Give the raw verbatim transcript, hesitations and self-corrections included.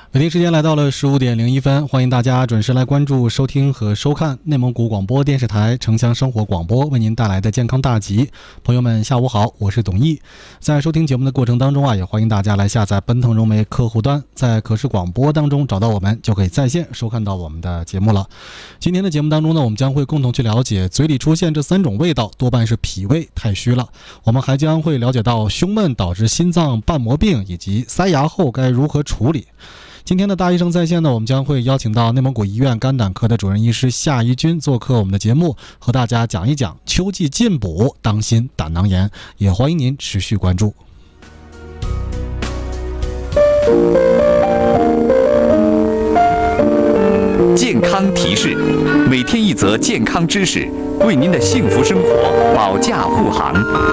北京时间来到了十五点零一分，欢迎大家准时来关注、收听和收看内蒙古广播电视台城乡生活广播为您带来的健康大集。朋友们，下午好，我是董毅。在收听节目的过程当中啊，也欢迎大家来下载奔腾融媒客户端，在可视广播当中找到我们，就可以在线收看到我们的节目了。今天的节目当中呢，我们将会共同去了解嘴里出现这三种味道，多半是脾胃太虚了。我们还将会了解到胸闷导致心脏瓣膜病以及塞牙后该如何处理。今天的大医生在线呢，我们将会邀请到内蒙古医院肝胆科的主任医师夏一军做客我们的节目，和大家讲一讲秋季进补，当心胆囊炎。也欢迎您持续关注。 健康提示，每天一则健康知识，为您的幸福生活保驾护航。